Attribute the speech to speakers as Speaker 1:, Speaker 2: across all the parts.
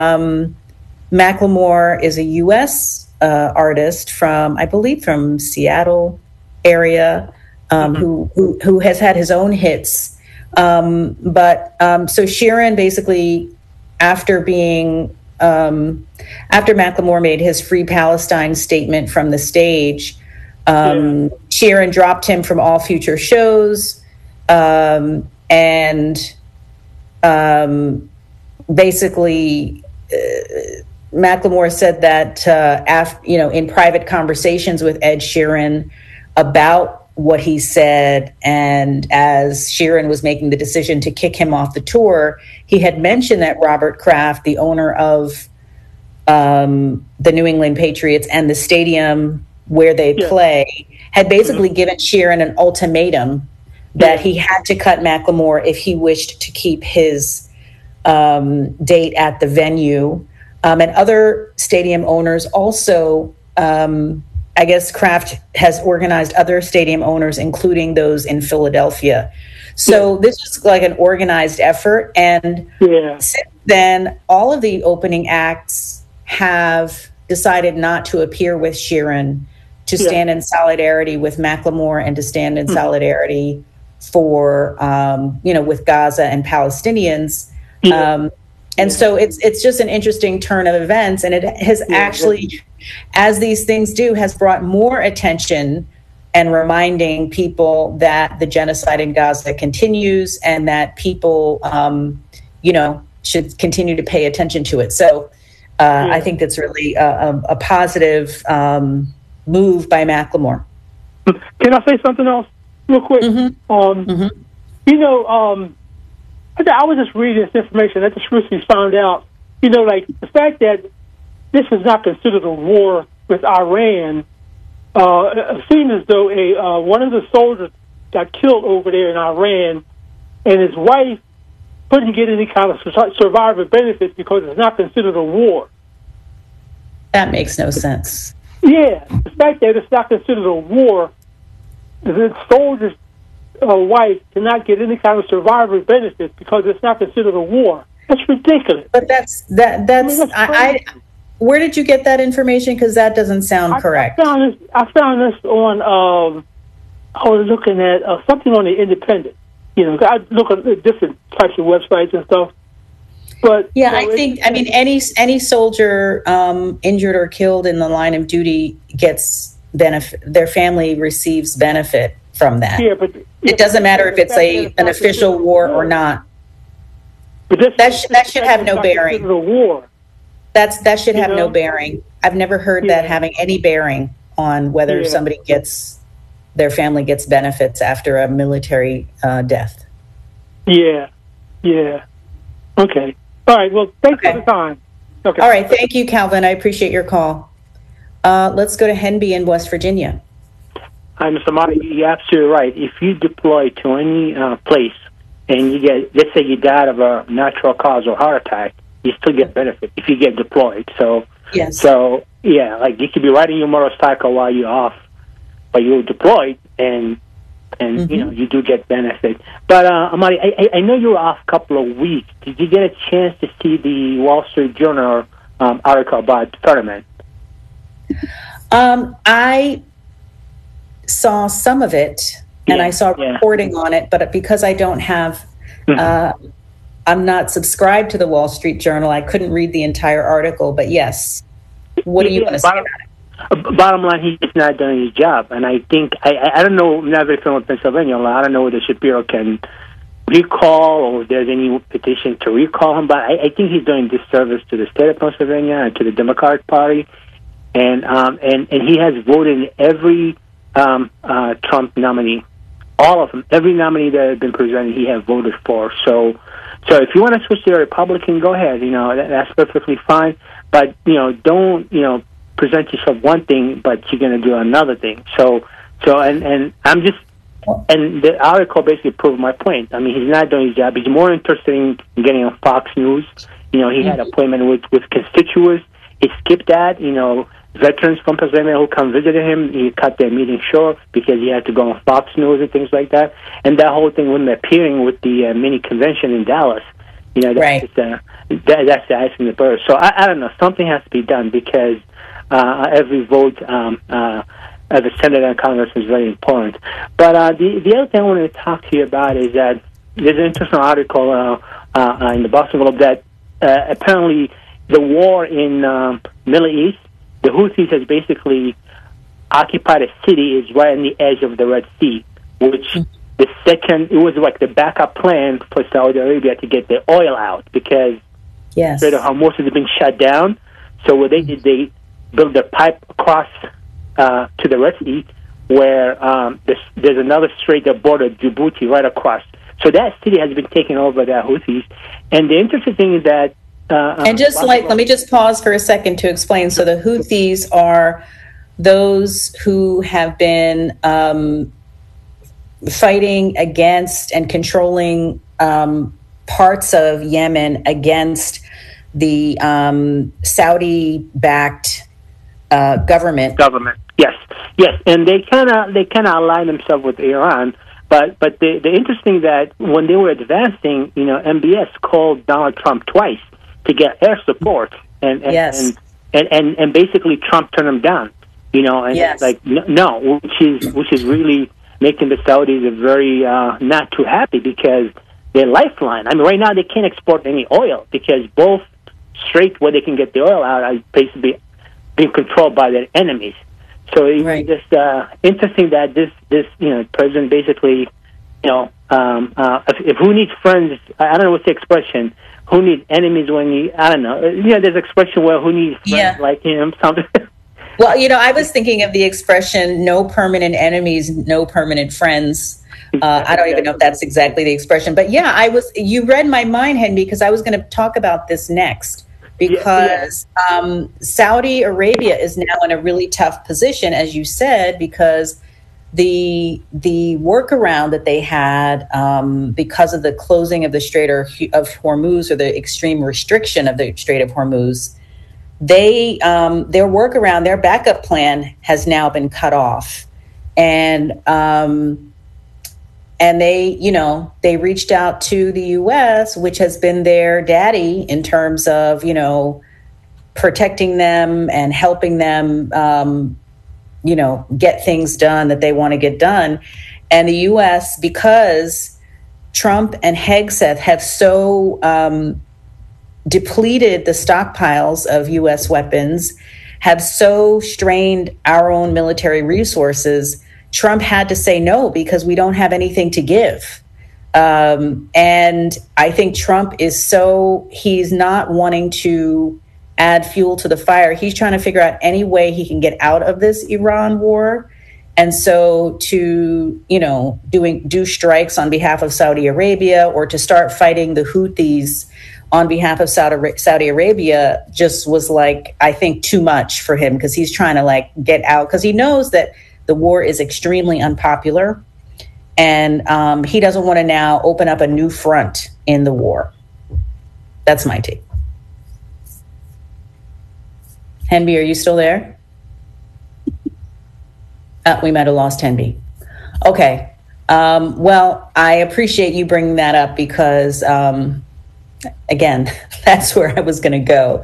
Speaker 1: Macklemore is a U.S. Artist from, I believe, from Seattle area, who has had his own hits. So Sheeran basically, after Macklemore made his Free Palestine statement from the stage, Sheeran dropped him from all future shows, and basically Macklemore said that in private conversations with Ed Sheeran about what he said, and as Sheeran was making the decision to kick him off the tour, he had mentioned that Robert Kraft, the owner of the New England Patriots and the stadium where they play, had basically given Sheeran an ultimatum that he had to cut Macklemore if he wished to keep his date at the venue. And other stadium owners also, I guess Kraft has organized other stadium owners, including those in Philadelphia. So this was like an organized effort. And since then, all of the opening acts have decided not to appear with Sheeran, to stand in solidarity with Macklemore and to stand in solidarity for, with Gaza and Palestinians. And so it's just an interesting turn of events. And it has actually, as these things do, has brought more attention and reminding people that the genocide in Gaza continues and that people, should continue to pay attention to it. So I think that's really a positive move by Macklemore.
Speaker 2: Can I say something else real quick? I was just reading this information. I just recently found out, the fact that this is not considered a war with Iran, it seems as though one of the soldiers got killed over there in Iran, and his wife couldn't get any kind of survivor benefits because it's not considered a war.
Speaker 1: That makes no sense.
Speaker 2: Yeah, the fact that it's not considered a war, the soldier's wife cannot get any kind of survivor benefits because it's not considered a war. That's ridiculous.
Speaker 1: But that's where did you get that information? Because that doesn't sound correct.
Speaker 2: I found this on. I was looking at something on the Independent. I look at different types of websites and stuff. But
Speaker 1: any soldier injured or killed in the line of duty gets benefit. Their family receives benefit from that. Yeah, but it doesn't matter if it's an official war or not.
Speaker 2: But
Speaker 1: that should have no bearing.
Speaker 2: A war.
Speaker 1: That should have no bearing. I've never heard that having any bearing on whether their family gets benefits after a military death.
Speaker 2: Yeah. Okay. All right. Well, thanks for the time. Okay.
Speaker 1: All right. Thank you, Calvin. I appreciate your call. Let's go to Henby in West Virginia.
Speaker 3: Hi, Mr. Marty. You're absolutely right. If you deploy to any place and you get, let's say you died of a natural cause or heart attack, you still get benefit if you get deployed. So, like you could be riding your motorcycle while you're off, but you're deployed, and you do get benefit. But Amari, I know you were off a couple of weeks. Did you get a chance to see the Wall Street Journal article about Fetterman?
Speaker 1: I saw some of it, and I saw reporting on it, but because I don't have, I'm not subscribed to the Wall Street Journal, I couldn't read the entire article, but yes. What do you want to say about it?
Speaker 3: Bottom line, he's not doing his job, and I think, I don't know, I'm not very familiar with Pennsylvania, I don't know whether Shapiro can recall or if there's any petition to recall him, but I think he's doing disservice to the state of Pennsylvania and to the Democratic Party, and he has voted every Trump nominee, all of them, every nominee that has been presented, he has voted for. So if you want to switch to a Republican, go ahead. That's perfectly fine. But don't present yourself one thing, but you're going to do another thing. So and I'm just, and the article basically proved my point. I mean, he's not doing his job. He's more interested in getting on Fox News. He had an appointment with constituents. He skipped that. Veterans from Pennsylvania who come visit him, he cut their meeting short because he had to go on Fox News and things like that. And that whole thing with him appearing with the mini convention in Dallas, That's
Speaker 1: right.
Speaker 3: That's the ice in the bird. So I don't know. Something has to be done because every vote as a senator and Congress is very important. But the other thing I wanted to talk to you about is that there's an interesting article in the Boston Globe that apparently the war in Middle East, the Houthis has basically occupied a city is right on the edge of the Red Sea, which it was like the backup plan for Saudi Arabia to get the oil out because Strait of Hormuz has been shut down. So what they did, they built a pipe across to the Red Sea where there's another strait that bordered Djibouti right across. So that city has been taken over by the Houthis. And the interesting thing is that...
Speaker 1: let me just pause for a second to explain. So the Houthis are those who have been fighting against and controlling parts of Yemen against the Saudi-backed government.
Speaker 3: Yes, and they kind of align themselves with Iran. But the interesting that when they were advancing, MBS called Donald Trump twice to get air support, and basically Trump turned them down. It's like no, which is really making the Saudis very not too happy because their lifeline. I mean, right now they can't export any oil because both straits where they can get the oil out are basically being controlled by their enemies. So it's just interesting that this president basically, if who needs friends, I don't know what's the expression. Who needs enemies when you? I don't know. There's an expression where who needs friends like him, something.
Speaker 1: Well, I was thinking of the expression, no permanent enemies, no permanent friends. I don't even know if that's exactly the expression. But you read my mind, Henry, because I was going to talk about this next. Because Saudi Arabia is now in a really tough position, as you said, because the workaround that they had because of the closing of the Strait of Hormuz or the extreme restriction of the Strait of Hormuz, their workaround, their backup plan has now been cut off, and they reached out to the U.S., which has been their daddy in terms of protecting them and helping them get things done that they want to get done. And the U.S., because Trump and Hegseth have so depleted the stockpiles of U.S. weapons, have so strained our own military resources, Trump had to say no because we don't have anything to give. And I think Trump he's not wanting to add fuel to the fire. He's trying to figure out any way he can get out of this Iran war. And so to, do strikes on behalf of Saudi Arabia or to start fighting the Houthis on behalf of Saudi Arabia just was I think too much for him because he's trying to get out because he knows that the war is extremely unpopular, and he doesn't want to now open up a new front in the war. That's my take. Henby, are you still there? We might have lost Henby. Okay. Well, I appreciate you bringing that up because, again, that's where I was going to go.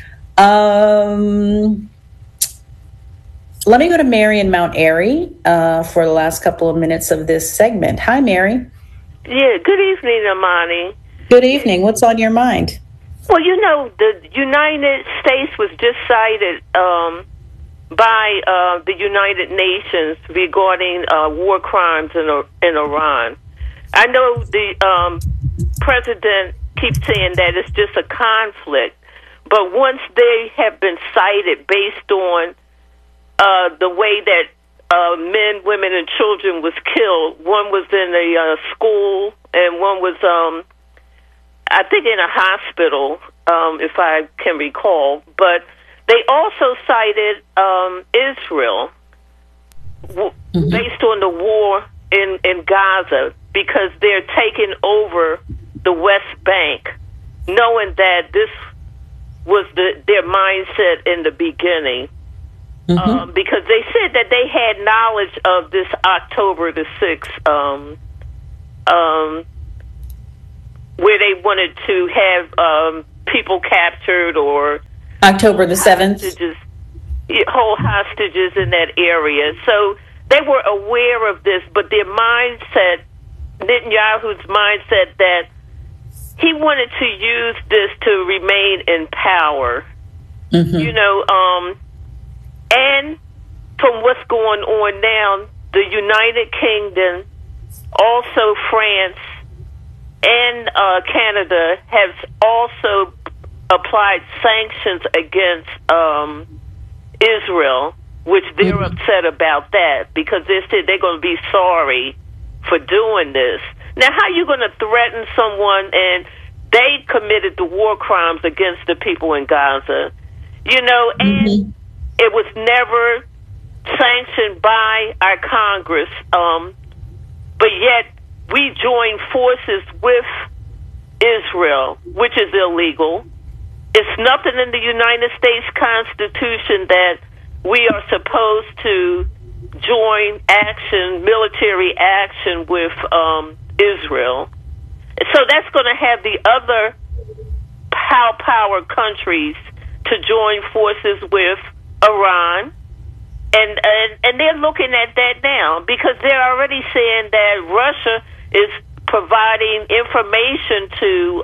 Speaker 1: Let me go to Mary in Mount Airy for the last couple of minutes of this segment. Hi, Mary.
Speaker 4: Yeah, good evening, Amani.
Speaker 1: Good evening. What's on your mind?
Speaker 4: Well, the United States was just cited by the United Nations regarding war crimes in Iran. I know the president keeps saying that it's just a conflict, but once they have been cited based on the way that men, women, and children was killed. One was in a school, and one was, I think, in a hospital, if I can recall. But they also cited Israel based on the war in Gaza because they're taking over the West Bank, knowing that this was their mindset in the beginning. Because they said that they had knowledge of this October the 6th where they wanted to have people captured or
Speaker 1: October the 7th.
Speaker 4: Hold hostages in that area. So they were aware of this, but their mindset, Netanyahu's mindset, that he wanted to use this to remain in power. You know, and from what's going on now, the United Kingdom, also France, and Canada has also applied sanctions against Israel, which they're upset about that because they said they're going to be sorry for doing this. Now, how are you going to threaten someone and they committed the war crimes against the people in Gaza? You know, and it was never sanctioned by our Congress, but yet we joined forces with Israel, which is illegal. It's nothing in the United States Constitution that we are supposed to join action, military action with Israel. So that's going to have the other power countries to join forces with Iran. And they're looking at that now because they're already saying that Russia is providing information to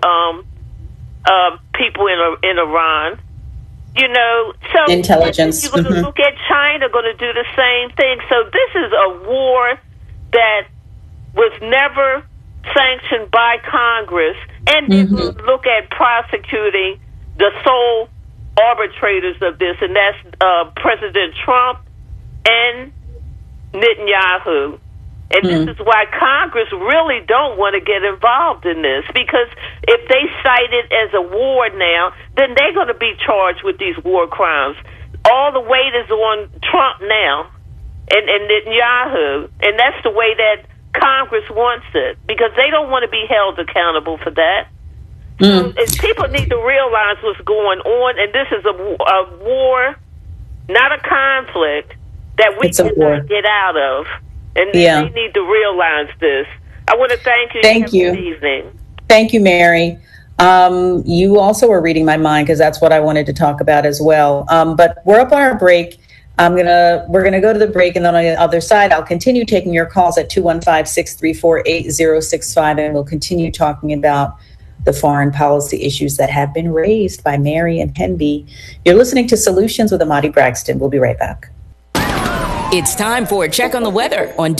Speaker 4: people in Iran. You know, so
Speaker 1: intelligence.
Speaker 4: You're going to look at China going to do the same thing. So this is a war that was never sanctioned by Congress, and they're going to look at prosecuting the sole arbitrators of this, and that's President Trump and Netanyahu. And this is why Congress really don't want to get involved in this, because if they cite it as a war now, then they're going to be charged with these war crimes. All the weight is on Trump now and Netanyahu, and that's the way that Congress wants it, because they don't want to be held accountable for that. So people need to realize what's going on, and this is a war, not a conflict, that we cannot get out of. And they need to realize this. I want to thank you.
Speaker 1: Thank you.
Speaker 4: This evening.
Speaker 1: Thank you, Mary. You also were reading my mind because that's what I wanted to talk about as well. But we're up on our break. We're gonna go to the break, and then on the other side, I'll continue taking your calls at 215-634-8065, and we'll continue talking about the foreign policy issues that have been raised by Mary and Henby. You're listening to Solutions with Amati Braxton. We'll be right back.
Speaker 5: It's time for a check on the weather on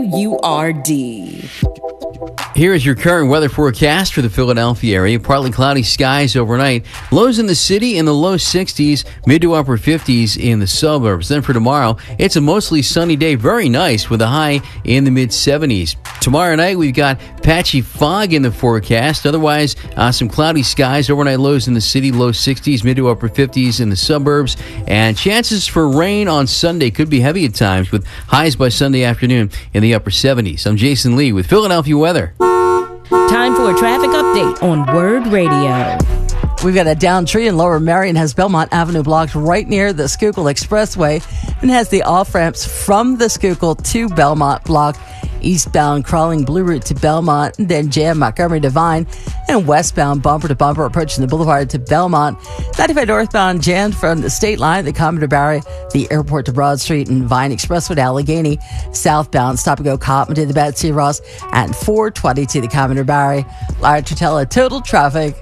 Speaker 5: WURD.
Speaker 6: Here is your current weather forecast for the Philadelphia area. Partly cloudy skies overnight. Lows in the city in the low 60s, mid to upper 50s in the suburbs. Then for tomorrow, it's a mostly sunny day. Very nice with a high in the mid 70s. Tomorrow night, we've got patchy fog in the forecast. Otherwise, some cloudy skies. Overnight lows in the city, low 60s, mid to upper 50s in the suburbs. And chances for rain on Sunday could be heavy at times with highs by Sunday afternoon in the upper 70s. I'm Jason Lee with Philadelphia Weather.
Speaker 5: Time for a traffic update on Word Radio.
Speaker 7: We've got a downed tree in Lower Marion has Belmont Avenue blocked right near the Schuylkill Expressway and has the off-ramps from the Schuylkill to Belmont blocked. Eastbound crawling Blue Route to Belmont, and then jam Montgomery Divine, and westbound bumper to bumper approaching the boulevard to Belmont. 95 northbound jammed from the state line, the Commodore Barry, the airport to Broad Street, and Vine Expressway to Allegheny. Southbound stop and go Coppin to the Betsy Ross, and 420 to the Commodore Barry. Larry Tratella, total traffic.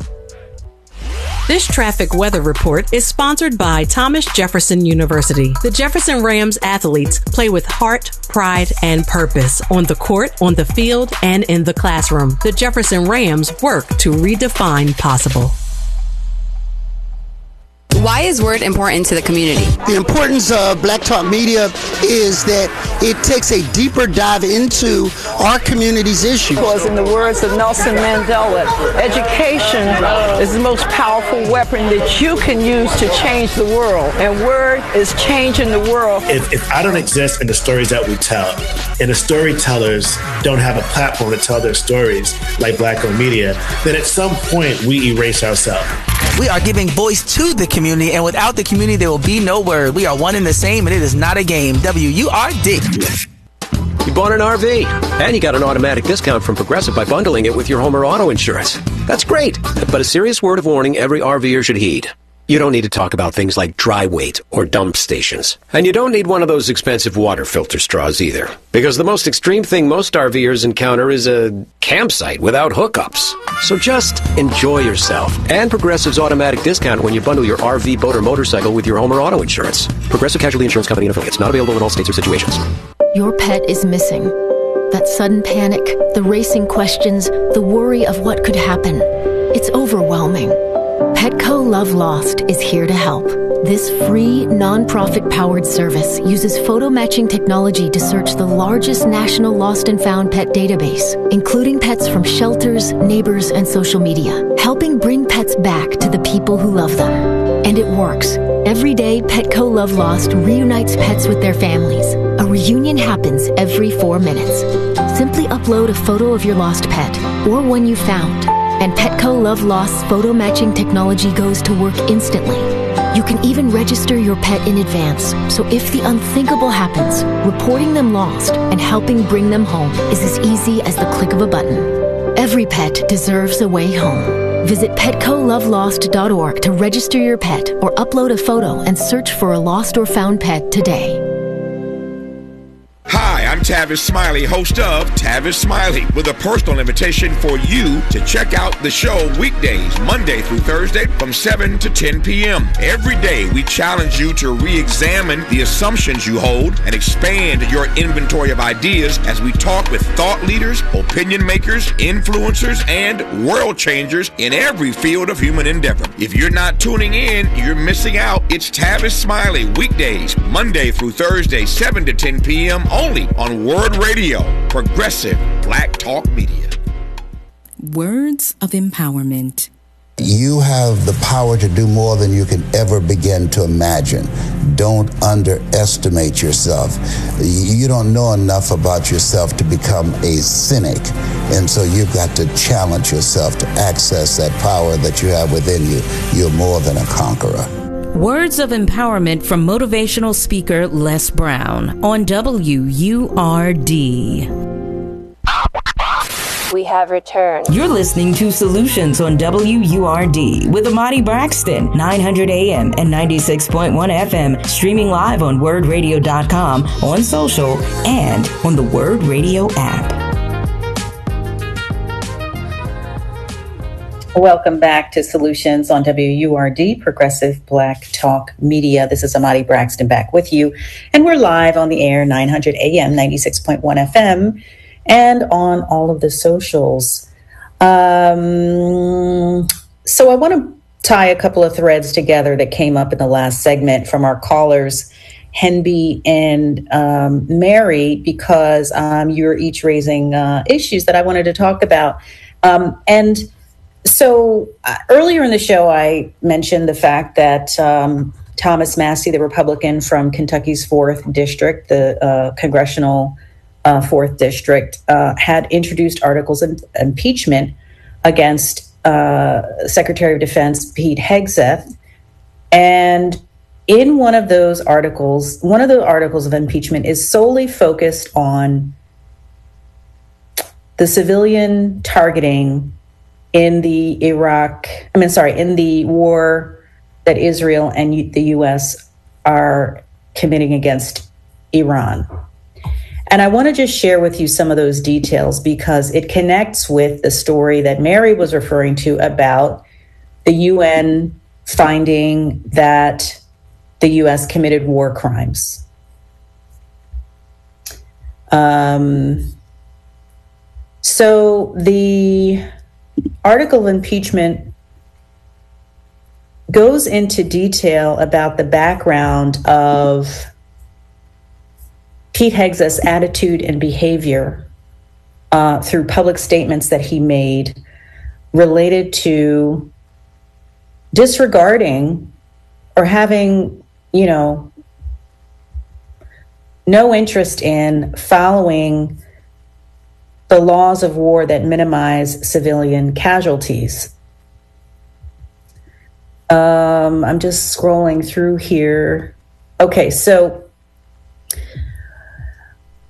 Speaker 8: This traffic weather report is sponsored by Thomas Jefferson University. The Jefferson Rams athletes play with heart, pride, and purpose on the court, on the field, and in the classroom. The Jefferson Rams work to redefine possible.
Speaker 9: Why is Word important to the community?
Speaker 10: The importance of Black Talk Media is that it takes a deeper dive into our community's issues.
Speaker 11: Because in the words of Nelson Mandela, education is the most powerful weapon that you can use to change the world. And Word is changing the world.
Speaker 12: If I don't exist in the stories that we tell, and the storytellers don't have a platform to tell their stories like Black-owned media, then at some point we erase ourselves.
Speaker 13: We are giving voice to the community, and without the community, there will be no Word. We are one and the same, and it is not a game. WURD.
Speaker 14: You bought an RV, and you got an automatic discount from Progressive by bundling it with your home or auto insurance. That's great, but a serious word of warning every RVer should heed. You don't need to talk about things like dry weight or dump stations. And you don't need one of those expensive water filter straws either. Because the most extreme thing most RVers encounter is a campsite without hookups. So just enjoy yourself. And Progressive's automatic discount when you bundle your RV, boat, or motorcycle with your home or auto insurance. Progressive Casualty Insurance Company and affiliates. Not available in all states or situations.
Speaker 15: Your pet is missing. That sudden panic, the racing questions, the worry of what could happen. It's overwhelming. Petco Love Lost is here to help. This free, non-profit-powered service uses photo matching technology to search the largest national lost and found pet database, including pets from shelters, neighbors, and social media, helping bring pets back to the people who love them. And it works. Every day, Petco Love Lost reunites pets with their families. A reunion happens every 4 minutes. Simply upload a photo of your lost pet or one you found, and Petco Love Lost's photo matching technology goes to work instantly. You can even register your pet in advance, so if the unthinkable happens, reporting them lost and helping bring them home is as easy as the click of a button. Every pet deserves a way home. Visit PetcoLoveLost.org to register your pet or upload a photo and search for a lost or found pet today.
Speaker 16: Hi, I'm Tavis Smiley, host of Tavis Smiley, with a personal invitation for you to check out the show weekdays, Monday through Thursday from 7 to 10 p.m. Every day, we challenge you to re-examine the assumptions you hold and expand your inventory of ideas as we talk with thought leaders, opinion makers, influencers, and world changers in every field of human endeavor. If you're not tuning in, you're missing out. It's Tavis Smiley, weekdays, Monday through Thursday, 7 to 10 p.m. only on Word Radio, Progressive Black Talk Media.
Speaker 5: Words of empowerment.
Speaker 17: You have the power to do more than you can ever begin to imagine. Don't underestimate yourself. You don't know enough about yourself to become a cynic. And so you've got to challenge yourself to access that power that you have within you. You're more than a conqueror.
Speaker 5: Words of empowerment from motivational speaker Les Brown on WURD.
Speaker 18: We have returned.
Speaker 5: You're listening to Solutions on WURD with Amani Braxton, 900 AM and 96.1 FM, streaming live on wordradio.com, on social, and on the Word Radio app.
Speaker 1: Welcome back to Solutions on WURD, Progressive Black Talk Media. This is Amani Braxton back with you, and we're live on the air, 900 AM, 96.1 FM, and on all of the socials. So I want to tie a couple of threads together that came up in the last segment from our callers, Henby and Mary, because you're each raising issues that I wanted to talk about. So earlier in the show, I mentioned the fact that Thomas Massie, the Republican from Kentucky's 4th District, the congressional 4th District, had introduced articles of impeachment against Secretary of Defense Pete Hegseth. And in one of those articles, one of the articles of impeachment is solely focused on the civilian targeting in the in the war that Israel and the U.S. are committing against Iran. And I want to just share with you some of those details because it connects with the story that Mary was referring to about the UN finding that the U.S. committed war crimes. So the article of impeachment goes into detail about the background of Pete Hegseth's attitude and behavior through public statements that he made related to disregarding or having, no interest in following the laws of war that minimize civilian casualties. I'm just scrolling through here. Okay, so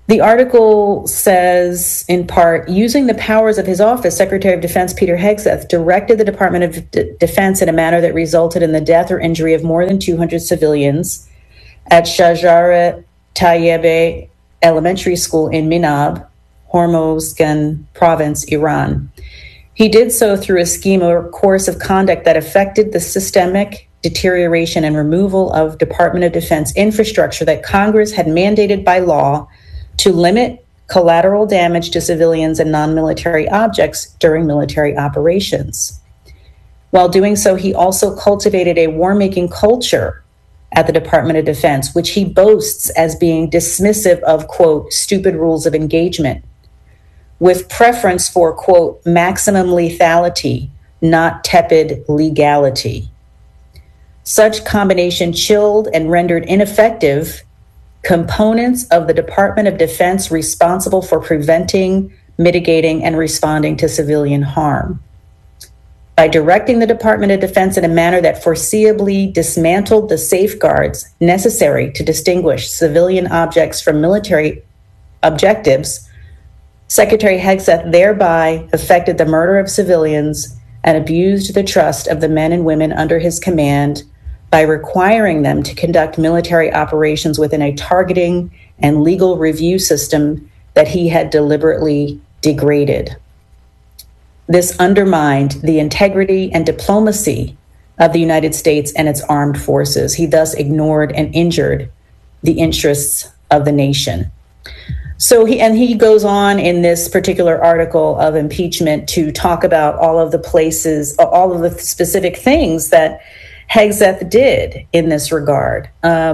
Speaker 1: The article says, in part, using the powers of his office, Secretary of Defense Peter Hegseth directed the Department of Defense in a manner that resulted in the death or injury of more than 200 civilians at Shajara Tayyebe Elementary School in Minab, Hormozgan Province, Iran. He did so through a scheme or course of conduct that affected the systemic deterioration and removal of Department of Defense infrastructure that Congress had mandated by law to limit collateral damage to civilians and non-military objects during military operations. While doing so, he also cultivated a war-making culture at the Department of Defense, which he boasts as being dismissive of, quote, stupid rules of engagement, with preference for, quote, maximum lethality, not tepid legality. Such combination chilled and rendered ineffective components of the Department of Defense responsible for preventing, mitigating, and responding to civilian harm. By directing the Department of Defense in a manner that foreseeably dismantled the safeguards necessary to distinguish civilian objects from military objectives, Secretary Hegseth thereby effected the murder of civilians and abused the trust of the men and women under his command by requiring them to conduct military operations within a targeting and legal review system that he had deliberately degraded. This undermined the integrity and diplomacy of the United States and its armed forces. He thus ignored and injured the interests of the nation. So he goes on in this particular article of impeachment to talk about all of the places, all of the specific things that Hegseth did in this regard.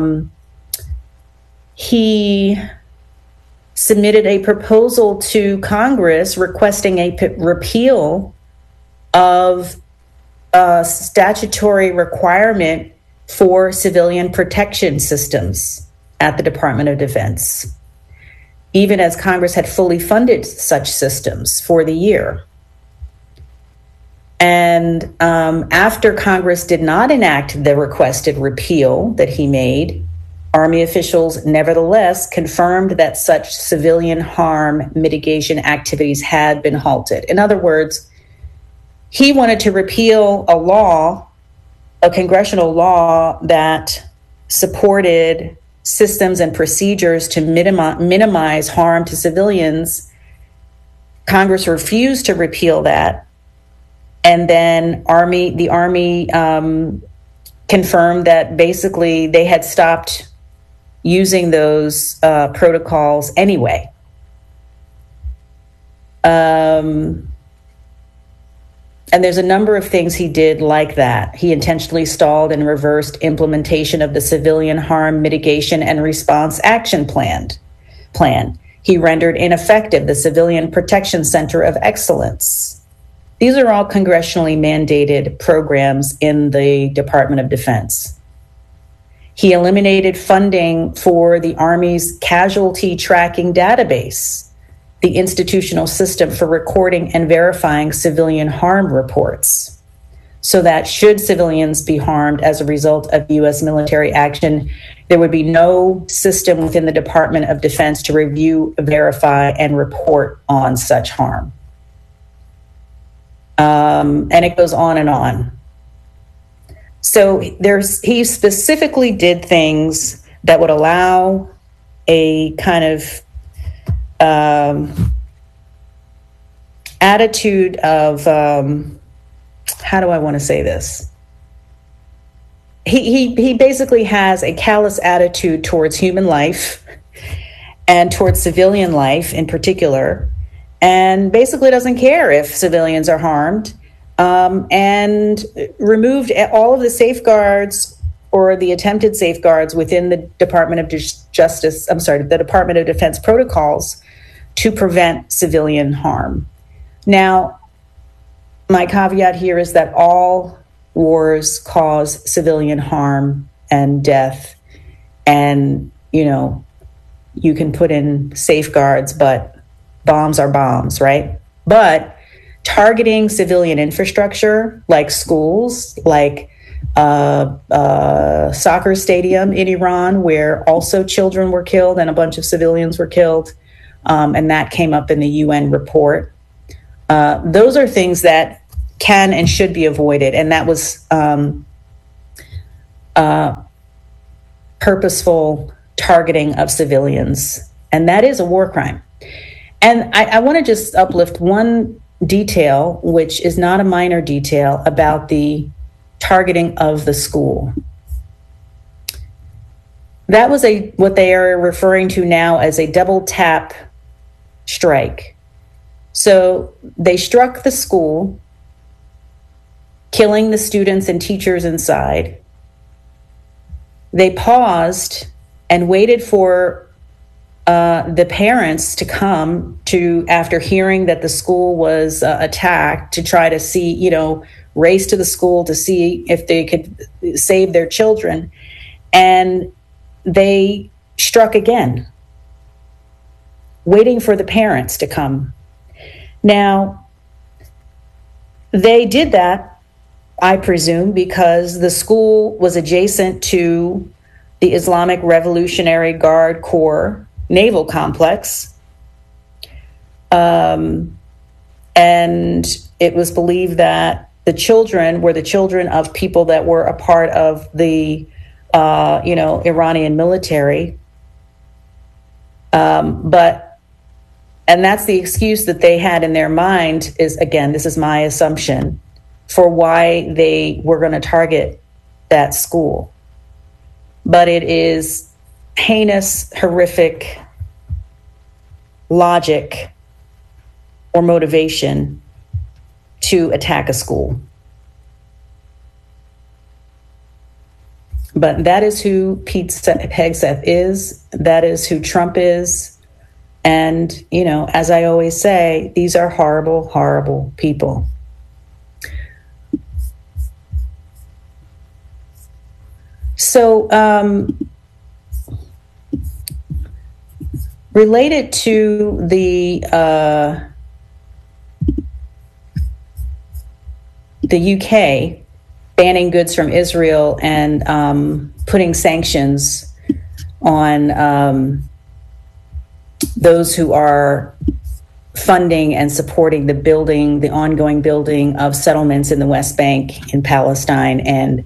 Speaker 1: He submitted a proposal to Congress requesting a repeal of a statutory requirement for civilian protection systems at the Department of Defense, even as Congress had fully funded such systems for the year. And after Congress did not enact the requested repeal that he made, Army officials nevertheless confirmed that such civilian harm mitigation activities had been halted. In other words, he wanted to repeal a law, a congressional law that supported systems and procedures to minimize harm to civilians. Congress refused to repeal that. And then the Army confirmed that basically they had stopped using those protocols anyway. And there's a number of things he did like that. He intentionally stalled and reversed implementation of the Civilian Harm Mitigation and Response Action Plan. He rendered ineffective the Civilian Protection Center of Excellence. These are all congressionally mandated programs in the Department of Defense. He eliminated funding for the Army's casualty tracking database, the institutional system for recording and verifying civilian harm reports, so that should civilians be harmed as a result of U.S. military action, there would be no system within the Department of Defense to review, verify, and report on such harm. And it goes on and on. So he specifically did things that would allow a kind of attitude of, how do I want to say this? He basically has a callous attitude towards human life and towards civilian life in particular, and basically doesn't care if civilians are harmed, and removed all of the safeguards or the attempted safeguards within the Department of the Department of Defense protocols to prevent civilian harm. Now, my caveat here is that all wars cause civilian harm and death, and, you can put in safeguards, but bombs are bombs, right? But targeting civilian infrastructure, like schools, like soccer stadium in Iran, where also children were killed and a bunch of civilians were killed, and that came up in the UN report. Those are things that can and should be avoided, and that was purposeful targeting of civilians, and that is a war crime. And I want to just uplift one detail, which is not a minor detail, about the targeting of the school. That was what they are referring to now as a double tap strike. So they struck the school, killing the students and teachers inside. They paused and waited for the parents to come to, after hearing that the school was attacked, to try to see, race to the school to see if they could save their children. And they struck again, waiting for the parents to come. Now, they did that, I presume, because the school was adjacent to the Islamic Revolutionary Guard Corps naval complex. And it was believed that the children were the children of people that were a part of the, Iranian military. And that's the excuse that they had in their mind is, again, this is my assumption, for why they were going to target that school. But it is heinous, horrific logic or motivation to attack a school. But that is who Pete Hegseth is. That is who Trump is. And, as I always say, these are horrible, horrible people. So, related to the UK banning goods from Israel and putting sanctions on those who are funding and supporting the ongoing building of settlements in the West Bank in Palestine. And,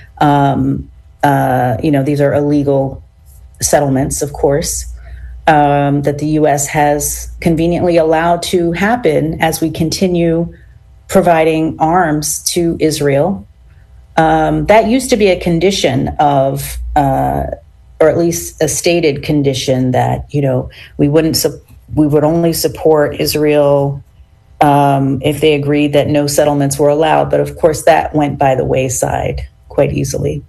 Speaker 1: these are illegal settlements, of course, that the U.S. has conveniently allowed to happen as we continue providing arms to Israel. That used to be a condition of, or at least a stated condition, that, we would only support Israel if they agreed that no settlements were allowed. But of course, that went by the wayside quite easily.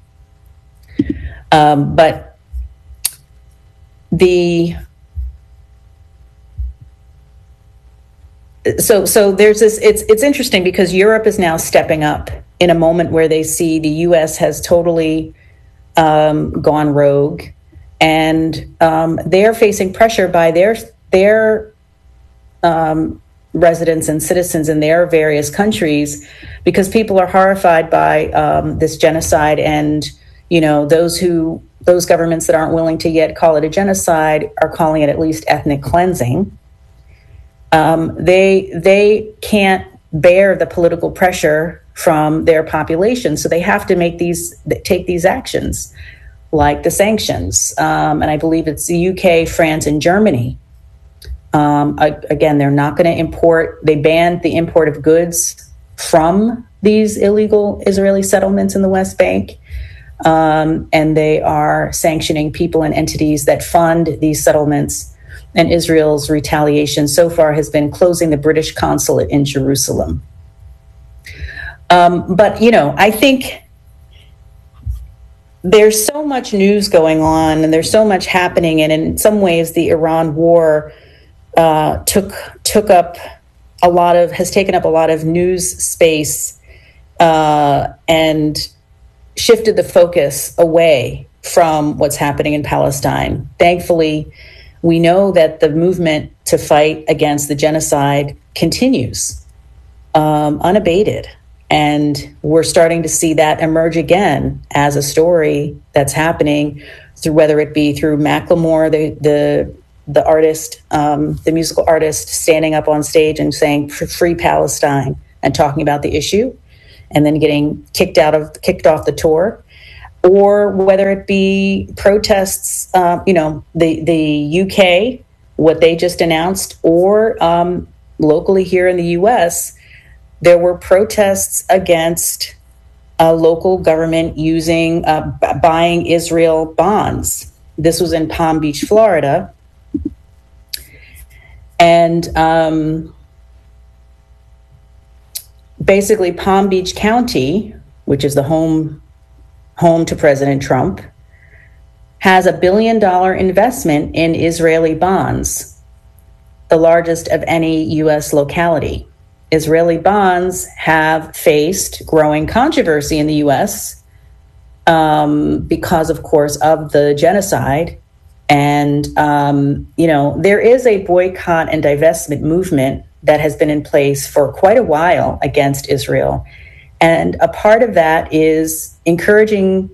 Speaker 1: But so there's this, it's interesting because Europe is now stepping up in a moment where they see the U.S. has totally gone rogue, and they're facing pressure by their residents and citizens in their various countries, because people are horrified by this genocide. And those governments that aren't willing to yet call it a genocide are calling it at least ethnic cleansing. They can't bear the political pressure from their population, so they have to take these actions, like the sanctions. And I believe it's the UK, France, and Germany. Again, they're not going to import. They banned the import of goods from these illegal Israeli settlements in the West Bank. And they are sanctioning people and entities that fund these settlements. And Israel's retaliation so far has been closing the British consulate in Jerusalem. But, I think there's so much news going on and there's so much happening. And in some ways, the Iran war has taken up a lot of news space and shifted the focus away from what's happening in Palestine. Thankfully, we know that the movement to fight against the genocide continues unabated. And we're starting to see that emerge again as a story that's happening, through whether it be through Macklemore, the the artist, the musical artist, standing up on stage and saying "Free Palestine" and talking about the issue, and then getting kicked off the tour, or whether it be protests, the UK, what they just announced, or locally here in the US, there were protests against a local government buying Israel bonds. This was in Palm Beach, Florida. And basically Palm Beach County, which is the home to President Trump, has $1 billion investment in Israeli bonds, the largest of any U.S. locality. Israeli bonds have faced growing controversy in the U.S. Because, of course, of the genocide. And, there is a boycott and divestment movement that has been in place for quite a while against Israel. And a part of that is encouraging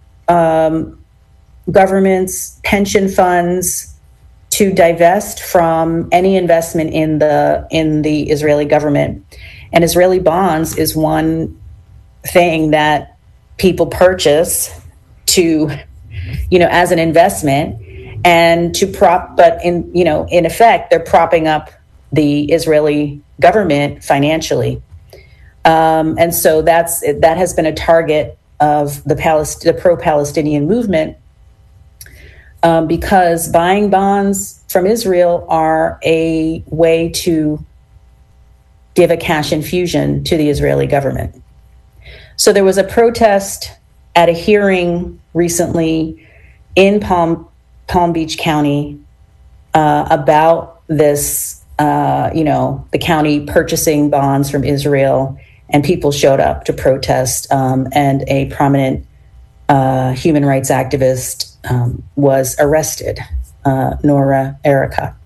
Speaker 1: governments, pension funds to divest from any investment in the Israeli government. And Israeli bonds is one thing that people purchase to, as an investment and in effect, they're propping up the Israeli government financially. And so that has been a target of the pro-Palestinian movement, because buying bonds from Israel are a way to give a cash infusion to the Israeli government. So there was a protest at a hearing recently in Palm Beach County about this, the county purchasing bonds from Israel, and people showed up to protest, and a prominent human rights activist was arrested, Nora Erica.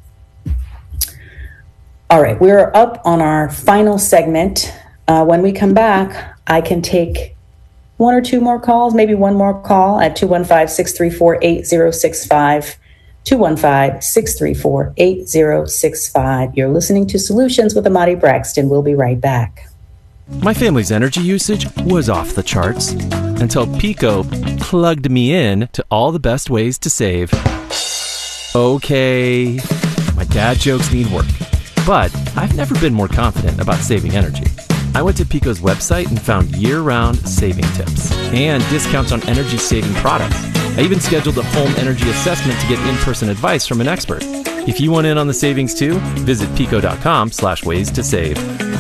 Speaker 1: All right, we're up on our final segment. When we come back, I can take one or two more calls, maybe one more call at 215-634-8065, 215-634-8065. You're listening to Solutions with Amati Braxton. We'll be right back.
Speaker 18: My family's energy usage was off the charts until Pico plugged me in to all the best ways to save. Okay, my dad jokes need work, but I've never been more confident about saving energy. I went to Pico's website and found year-round saving tips and discounts on energy-saving products. I even scheduled a home energy assessment to get in-person advice from an expert. If you want in on the savings too, visit pico.com/ways to save.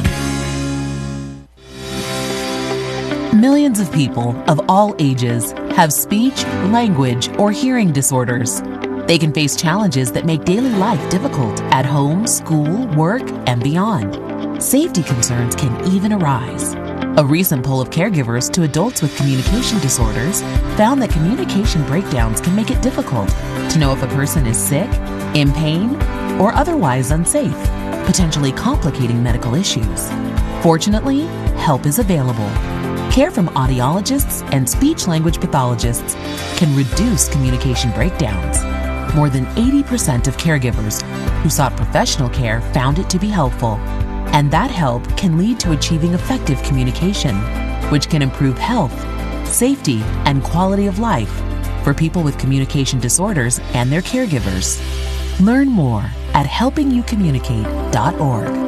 Speaker 19: Millions of people of all ages have speech, language, or hearing disorders. They can face challenges that make daily life difficult at home, school, work, and beyond. Safety concerns can even arise. A recent poll of caregivers to adults with communication disorders found that communication breakdowns can make it difficult to know if a person is sick, in pain, or otherwise unsafe, potentially complicating medical issues. Fortunately, help is available. Care from audiologists and speech-language pathologists can reduce communication breakdowns. More than 80% of caregivers who sought professional care found it to be helpful. And that help can lead to achieving effective communication, which can improve health, safety, and quality of life for people with communication disorders and their caregivers. Learn more at helpingyoucommunicate.org.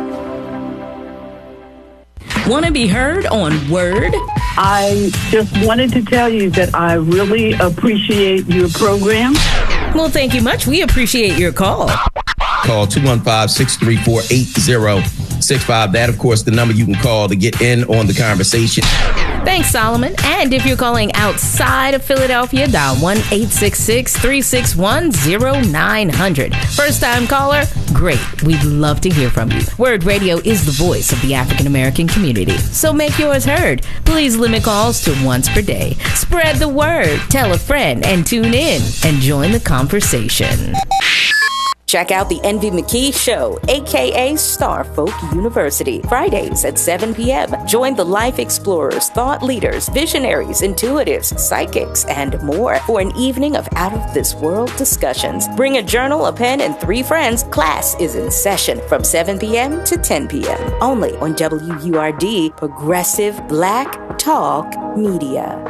Speaker 5: Want to be heard on Word?
Speaker 20: I just wanted to tell you that I really appreciate your program.
Speaker 5: Well, thank you much. We appreciate your call.
Speaker 21: Call 215-634-8065. That, of course, the number you can call to get in on the conversation.
Speaker 5: Thanks, Solomon. And if you're calling outside of Philadelphia, dial 1-866-361-0900. First-time caller? Great. We'd love to hear from you. Word Radio is the voice of the African American community. So make yours heard. Please limit calls to once per day. Spread the word. Tell a friend and tune in and join the conversation.
Speaker 2: Check out the Envy McKee Show, aka Star Folk University, Fridays at 7 p.m. Join the life explorers, thought leaders, visionaries, intuitives, psychics, and more for an evening of out-of-this-world discussions. Bring a journal, a pen, and 3 friends. Class is in session from 7 p.m. to 10 p.m. Only on WURD, Progressive Black Talk Media.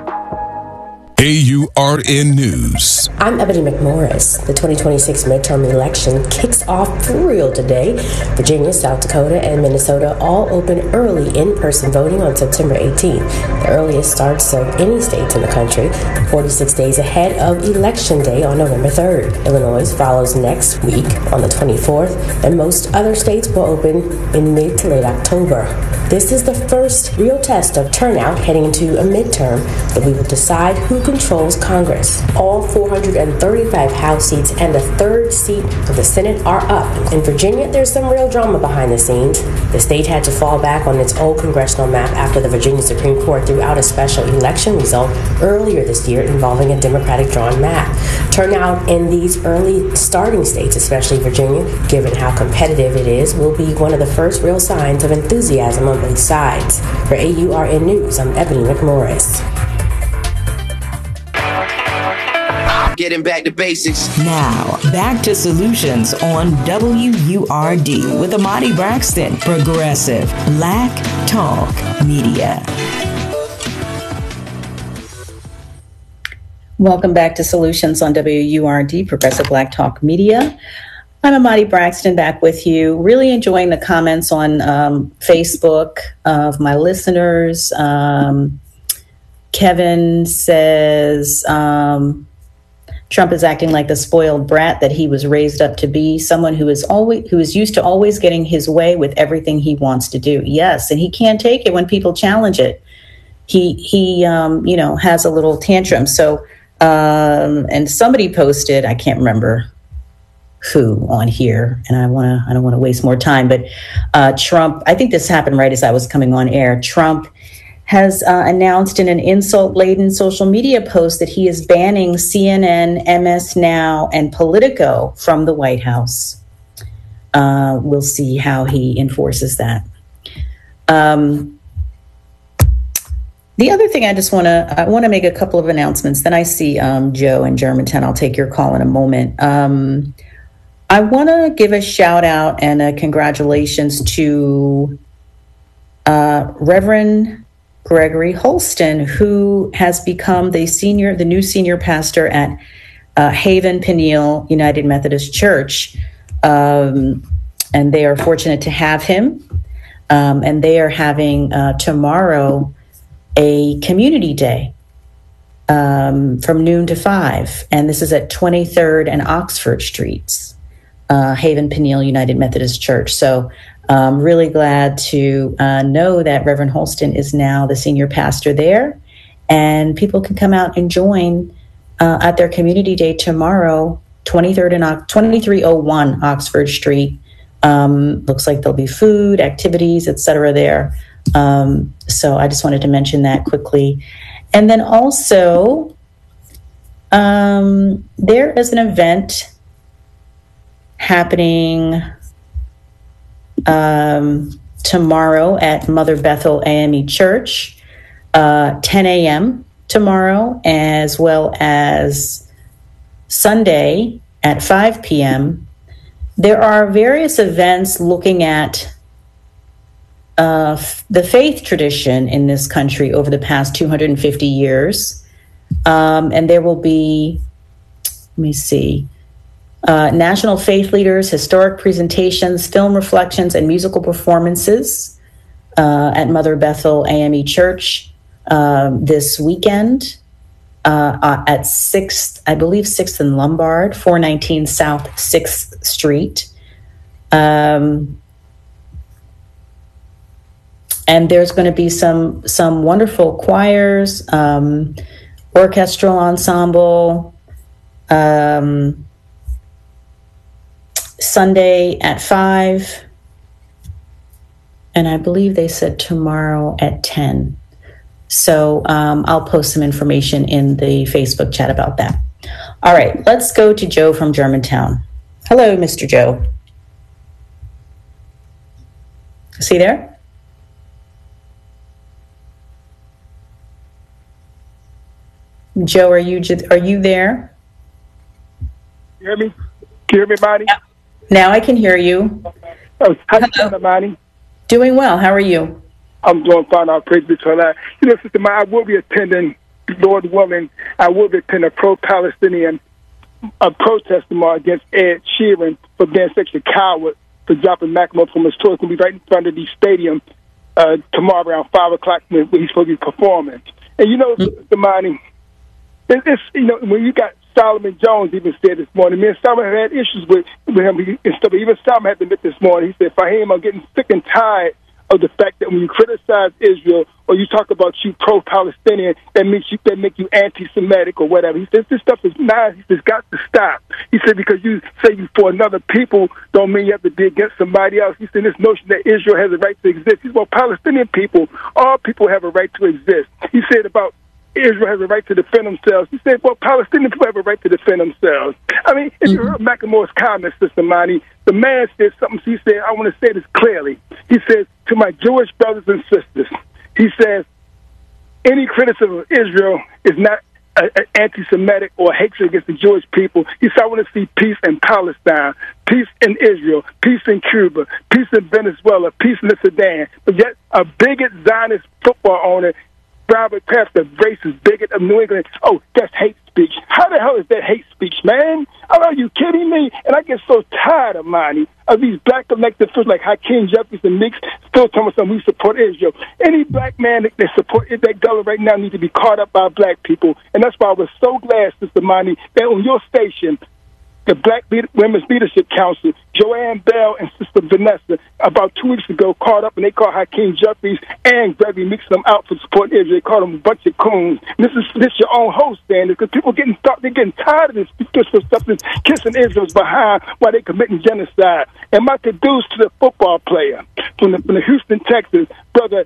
Speaker 22: AURN News.
Speaker 23: I'm Ebony McMorris. The 2026 midterm election kicks off for real today. Virginia, South Dakota, and Minnesota all open early in-person voting on September 18th. The earliest starts of any states in the country, 46 days ahead of Election Day on November 3rd. Illinois follows next week on the 24th, and most other states will open in mid to late October. This is the first real test of turnout heading into a midterm that we will decide who controls Congress. All 435 House seats and the 3rd seat of the Senate are up. In Virginia, there's some real drama behind the scenes. The state had to fall back on its old congressional map after the Virginia Supreme Court threw out a special election result earlier this year involving a Democratic-drawn map. Turnout in these early starting states, especially Virginia, given how competitive it is, will be one of the first real signs of enthusiasm on both sides. For AURN News, I'm Ebony McMorris.
Speaker 13: Getting back to basics.
Speaker 5: Now, back to Solutions on WURD with Amadi Braxton, Progressive Black Talk Media.
Speaker 1: Welcome back to Solutions on WURD, Progressive Black Talk Media. I'm Amadi Braxton, back with you. Really enjoying the comments on Facebook of my listeners. Kevin says Trump is acting like the spoiled brat that he was raised up to be, someone who is used to always getting his way with everything he wants to do. Yes, and he can't take it when people challenge it. He has a little tantrum. So, and somebody posted, I can't remember who on here, and I don't want to waste more time, but Trump, I think this happened right as I was coming on air. Trump has announced in an insult-laden social media post that he is banning CNN, MS Now, and Politico from the White House. We'll see how he enforces that. The other thing I want to make a couple of announcements. Then I see Joe in Germantown. I'll take your call in a moment. I want to give a shout out and a congratulations to Reverend Gregory Holston, who has become the new senior pastor at Haven Peniel United Methodist Church. And they are fortunate to have him. And they are having tomorrow a community day from noon to 5. And this is at 23rd and Oxford Streets, Haven Peniel United Methodist Church. So I'm really glad to know that Reverend Holston is now the senior pastor there, and people can come out and join at their community day tomorrow, 2301 Oxford Street. Looks like there'll be food, activities, etc. there. So I just wanted to mention that quickly. And then also, there is an event happening tomorrow at Mother Bethel AME Church, 10 a.m. tomorrow, as well as Sunday at 5 p.m. There are various events looking at the faith tradition in this country over the past 250 years. And there will be, let me see, national faith leaders, historic presentations, film reflections, and musical performances at Mother Bethel AME Church this weekend at 6th, I believe 6th and Lombard, 419 South 6th Street. And there's going to be some wonderful choirs, orchestral ensemble, Sunday at 5, and I believe they said tomorrow at 10. So I'll post some information in the Facebook chat about that. All right, let's go to Joe from Germantown. Hello, Mr. Joe. Is he there? Joe, are you there?
Speaker 3: You hear me? Can you hear me, Monty?
Speaker 1: Now I can hear you.
Speaker 3: Oh, how you doing, Monty?
Speaker 1: Doing well. How are you?
Speaker 3: I'm doing fine. I'll praise be to Allah. You know, Sister Monty, I will be attending, Lord willing, I will be attending a pro-Palestinian protest tomorrow against Ed Sheeran for being such a coward for dropping Macklemore from his tour. It's going to be right in front of the stadium tomorrow around 5 o'clock when he's supposed to be performing. And you know, Sister Monty, it's, you know, when you got Solomon Jones even said this morning, me and Solomon had issues with him and stuff. Even Solomon had to admit this morning, he said, Fahim, I'm getting sick and tired of the fact that when you criticize Israel or you talk about you pro-Palestinian, that make you anti-Semitic or whatever. He says this stuff is not. He says got to stop. He said because you say you for another people don't mean you have to be against somebody else. He said this notion that Israel has a right to exist. He said, well, Palestinian people, all people have a right to exist. He said about Israel has a right to defend themselves. He said, well, Palestinian people have a right to defend themselves. I mean, if you heard Macklemore's comments, Sister Monty, the man said something. He said, I want to say this clearly. He says, to my Jewish brothers and sisters, he says, any criticism of Israel is not anti-Semitic or hatred against the Jewish people. He said, I want to see peace in Palestine, peace in Israel, peace in Cuba, peace in Venezuela, peace in the Sudan. But yet a bigot Zionist football owner, Robert Kraft, the racist bigot of New England, oh, that's hate speech. How the hell is that hate speech, man? Are you kidding me? And I get so tired of Monty, of these black elected officials like Hakeem Jeffries and Meeks still telling us we support Israel. Any black man that support that gullah right now needs to be caught up by black people. And that's why I was so glad, Sister Monty, that on your station, the Black Women's Leadership Council, Joanne Bell and Sister Vanessa, about 2 weeks ago, called up and they called Hakeem Jeffries and Gregory Meeks them out for supporting Israel. They called them a bunch of coons. And this your own host standard because people they're getting tired of this stuff that's kissing Israel's behind while they committing genocide. And my kudos to the football player from the Houston, Texas, brother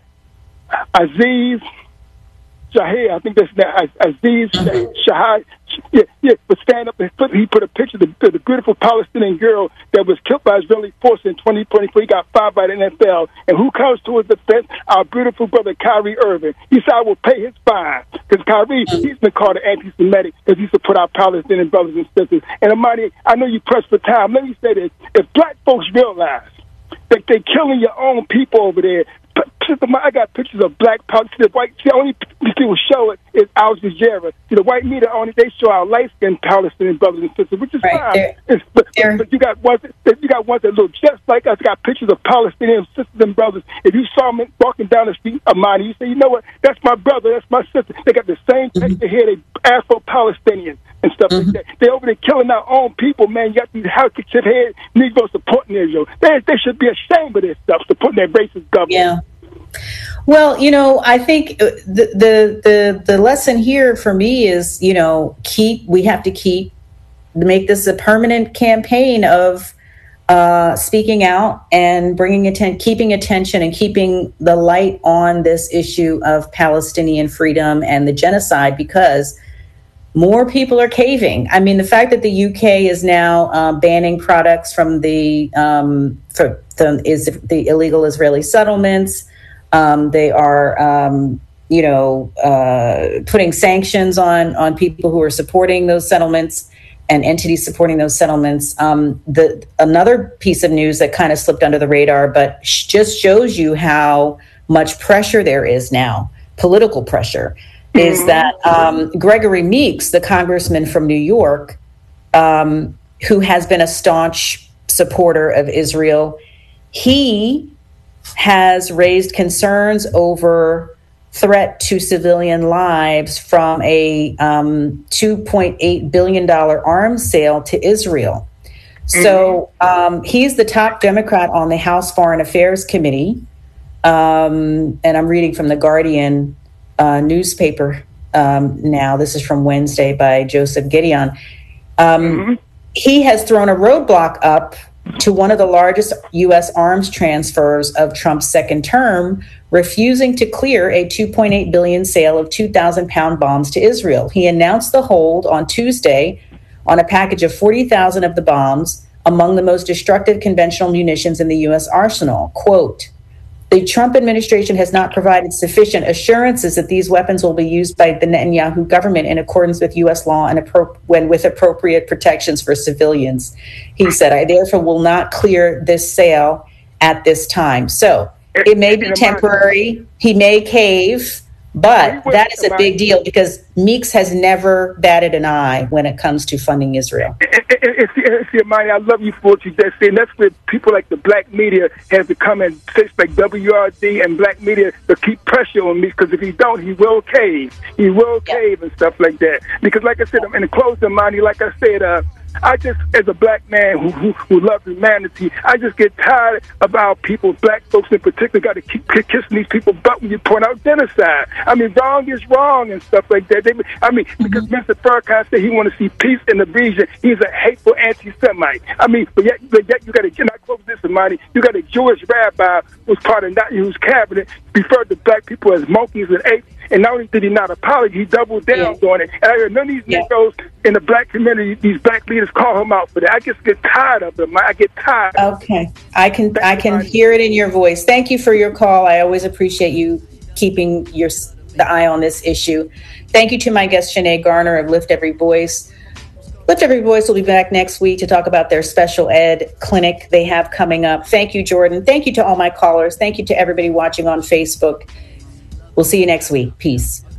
Speaker 3: Aziz Shahir, I think that's Aziz Shahir. Yeah, but stand up and he put a picture of the beautiful Palestinian girl that was killed by Israeli forces in 2024. He got fired by the NFL. And who comes to his defense? Our beautiful brother Kyrie Irving. He said, I will pay his fine. Because Kyrie, he's been called an anti-Semitic because he support our Palestinian brothers and sisters. And Amani, I know you pressed for time. Let me say this. If black folks realize that they're killing your own people over there, I got pictures of black Palestinian white. The only people show it is Al Jazeera. The white media only they show our light-skinned Palestinian brothers and sisters, which is fine. But you got ones that look just like us. Got pictures of Palestinian sisters and brothers. If you saw them walking down the street of mine, you say, you know what? That's my brother. That's my sister. They got the same texture here. They Afro-Palestinians and stuff like that. They over there killing our own people, man. You got these health-tip head Negroes supporting Israel. They should be ashamed of this stuff, supporting their racist government.
Speaker 1: Yeah. Well, I think the lesson here for me is, we have to make this a permanent campaign of speaking out and keeping attention and keeping the light on this issue of Palestinian freedom and the genocide, because more people are caving. I mean, the fact that the UK is now banning products from the illegal Israeli settlements. They are, putting sanctions on people who are supporting those settlements and entities supporting those settlements. Another piece of news that kind of slipped under the radar, but just shows you how much pressure there is now, political pressure, is that Gregory Meeks, the congressman from New York, who has been a staunch supporter of Israel, he has raised concerns over threat to civilian lives from a $2.8 billion arms sale to Israel. So he's the top Democrat on the House Foreign Affairs Committee. And I'm reading from the Guardian newspaper now. This is from Wednesday by Joseph Gideon. He has thrown a roadblock up to one of the largest U.S. arms transfers of Trump's second term, refusing to clear a $2.8 billion sale of 2,000-pound bombs to Israel. He announced the hold on Tuesday on a package of 40,000 of the bombs, among the most destructive conventional munitions in the U.S. arsenal. Quote, the Trump administration has not provided sufficient assurances that these weapons will be used by the Netanyahu government in accordance with U.S. law and with appropriate protections for civilians. He said, I therefore will not clear this sale at this time. So it may be temporary. He may cave, but that is a big deal because Meeks has never batted an eye when it comes to funding Israel.
Speaker 3: I love you for what you just said. And that's where people like the black media have to come and say, like WRD and black media, to keep pressure on me, because if he don't, he will cave. He will cave and stuff like that. Because like I said, I'm in the closing, Monty, like I said, I just, as a black man who loves humanity, I just get tired about people, black folks in particular, got to keep kissing these people butt when you point out genocide. I mean, wrong is wrong and stuff like that. Because Mr. Farrakhan said he want to see peace in the region. He's a hateful anti-Semite. I mean, but yet you got to, and I quote this, Amani, you got a Jewish rabbi who was part of Netanyahu's cabinet, referred to black people as monkeys and apes. And not only did he not apologize, he doubled down on it. And I heard none of these Negroes in the black community, these black leaders, call him out for that. I just get tired of them. I get tired.
Speaker 1: Okay. I can hear it in your voice. Thank you for your call. I always appreciate you keeping the eye on this issue. Thank you to my guest, Shanae Garner of Lift Every Voice. Lift Every Voice will be back next week to talk about their special ed clinic they have coming up. Thank you, Jordan. Thank you to all my callers. Thank you to everybody watching on Facebook. We'll see you next week. Peace.